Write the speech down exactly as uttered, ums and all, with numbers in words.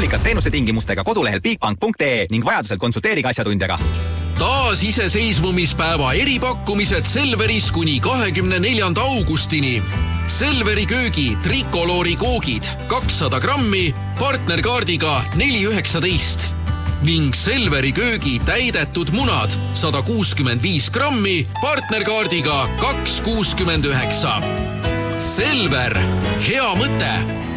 Täpsemad teenuse tingimustega kodulehel bigbank punkt ee ning vajadusel konsulteerige asjatundjaga. Taas iseseisvumispäeva eripakkumised Selveris kuni kahekümne neljanda augustini. Selveri köögi trikoloori koogid kakssada grammi partnerkaardiga neli üheksateist ning Selveri köögi täidetud munad sada kuuskümmend viis grammi partnerkaardiga kaks kuuskümmend üheksa. Selver, hea mõte!